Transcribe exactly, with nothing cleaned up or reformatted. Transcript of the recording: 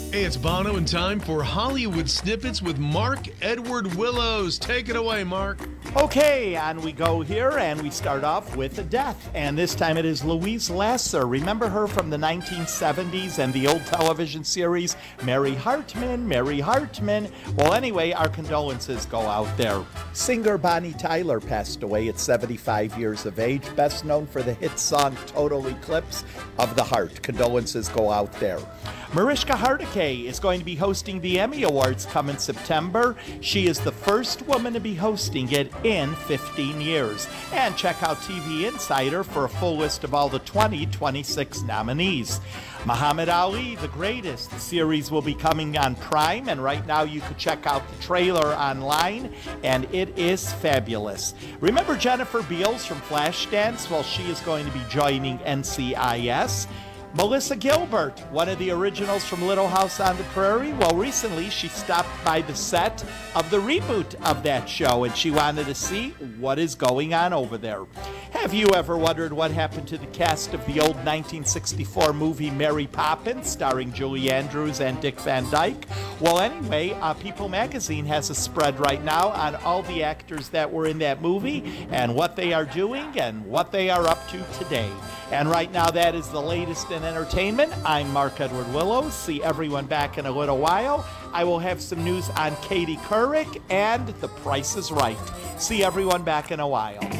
Hey, it's Bono and time for Hollywood Snippets with Mark Edward Willows. Take it away, Mark. Okay, on we go here, and we start off with a death. And this time it is Louise Lasser. Remember her from the nineteen seventies and the old television series, Mary Hartman, Mary Hartman. Well, anyway, our condolences go out there. Singer Bonnie Tyler passed away at seventy-five years of age, best known for the hit song Total Eclipse of the Heart. Condolences go out there. Mariska Hargitay is going to be hosting the Emmy Awards come in September. She is the first woman to be hosting it in fifteen years. And check out T V Insider for a full list of all the twenty twenty-six nominees. Muhammad Ali, The Greatest. The series will be coming on Prime, and right now you can check out the trailer online, and it is fabulous. Remember Jennifer Beals from Flashdance? Well, she is going to be joining N C I S. Melissa Gilbert, one of the originals from Little House on the Prairie. Well, recently she stopped by the set of the reboot of that show, and she wanted to see what is going on over there. Have you ever wondered what happened to the cast of the old nineteen sixty-four movie Mary Poppins, starring Julie Andrews and Dick Van Dyke? Well, anyway, uh, People Magazine has a spread right now on all the actors that were in that movie and what they are doing and what they are up to today. And right now, that is the latest in entertainment. I'm Mark Edward Willows. See everyone back in a little while. I will have some news on Katie Couric and The Price is Right. See everyone back in a while.